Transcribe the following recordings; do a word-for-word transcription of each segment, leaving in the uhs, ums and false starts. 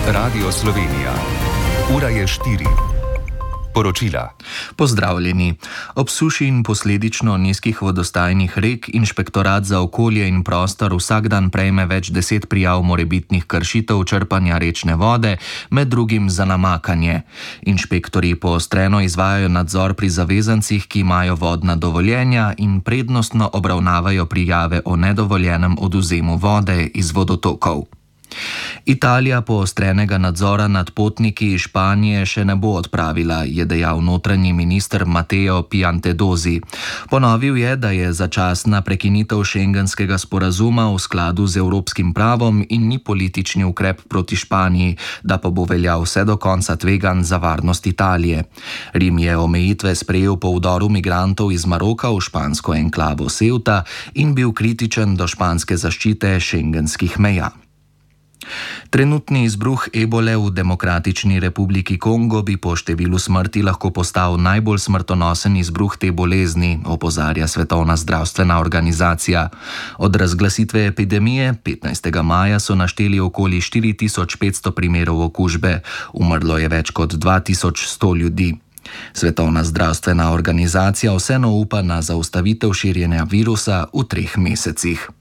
Radio Slovenija. Ura je štiri. Poročila. Pozdravljeni. Ob suši in posledično nizkih vodostajnih rek Inšpektorat za okolje in prostor vsak dan prejme več deset prijav morebitnih kršitev črpanja rečne vode, med drugim za namakanje. Inšpektorji poostreno izvajajo nadzor pri zavezancih, ki imajo vodna dovoljenja, in prednostno obravnavajo prijave o nedovoljenem odvzemu vode iz vodotokov. Italija poostrenega nadzora nad potniki iz Španije še ne bo odpravila, je dejal notranji minister Matteo Piantedosi. Ponovil je, da je začasna prekinitev šengenskega sporazuma v skladu z evropskim pravom in ni politični ukrep proti Španiji, da pa bo veljal vse do konca tvegan za varnost Italije. Rim je omejitve sprejel po vdoru migrantov iz Maroka v špansko enklavo Ceuta in bil kritičen do španske zaščite šengenskih meja. Trenutni izbruh ebole v Demokratični republiki Kongo bi po številu smrti lahko postal najbolj smrtonosen izbruh te bolezni, opozarja Svetovna zdravstvena organizacija. Od razglasitve epidemije petnajstega maja so našteli okoli štiri tisoč petsto primerov okužbe, umrlo je več kot dva tisoč sto ljudi. Svetovna zdravstvena organizacija vseeno upa na zaustavitev širjenja virusa v treh mesecih.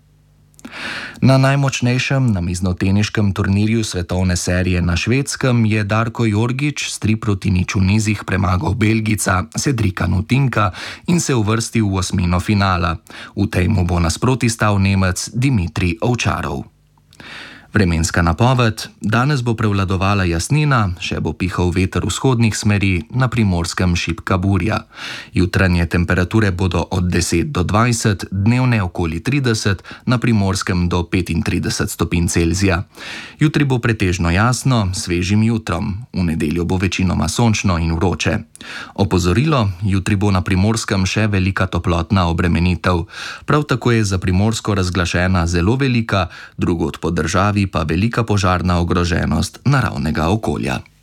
Na najmočnejšem namiznoteniškem turnirju svetovne serije na Švedskem je Darko Jorgić s tri proti nič v nizih premagal Belgijca Cedrika Nutinka in se uvrstil v osmino finala. V tej mu bo nasproti stal Nemec Dimitrij Ovčarov. Vremenska napoved: danes bo prevladovala jasnina, še bo pihal veter vzhodnih smeri, na Primorskem šibka burja. Jutranje temperature bodo od deset do dvajset, dnevne okoli trideset, na Primorskem do petintrideset stopinj Celzija. Jutri bo pretežno jasno, svežim jutrom. V nedeljo bo večinoma sončno in vroče. Opozorilo: jutri bo na Primorskem še velika toplotna obremenitev. Prav tako je za Primorsko razglašena zelo velika, drugod po državi pa velika požarna ogroženost naravnega okolja.